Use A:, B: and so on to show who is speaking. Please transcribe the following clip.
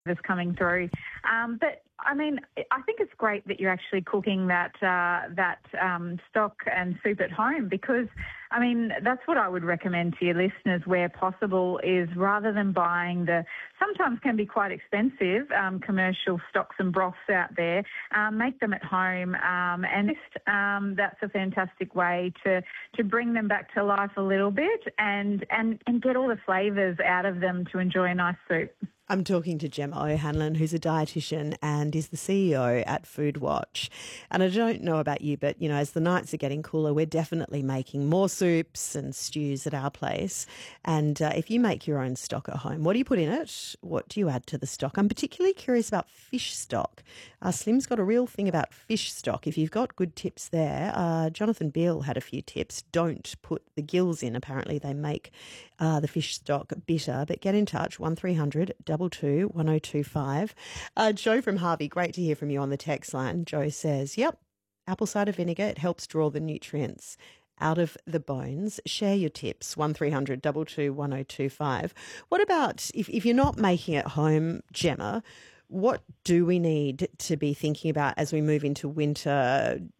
A: that's coming through. But I mean, I think it's great that you're actually cooking that stock and soup at home, because I mean, that's what I would recommend to your listeners where possible, is rather than buying the sometimes can be quite expensive commercial stocks and broths out there, make them at home, and that's a fantastic way to bring them back to life a little bit and get all the flavours out of them to enjoy a nice soup.
B: I'm talking to Gemma O'Hanlon, who's a dietitian and is the CEO at Foodwatch. And I don't know about you, but, you know, as the nights are getting cooler, we're definitely making more soups and stews at our place. And if you make your own stock at home, what do you put in it? What do you add to the stock? I'm particularly curious about fish stock. Slim's got a real thing about fish stock. If you've got good tips there, Jonathan Beale had a few tips. Don't put the gills in. Apparently they make the fish stock bitter. But get in touch, 1300 22 1025. Joe from Harvey, great to hear from you on the text line. Joe says, yep, apple cider vinegar, it helps draw the nutrients out of the bones. Share your tips, 1300 22 1025. What about if you're not making it home, Gemma, what do we need to be thinking about as we move into winter?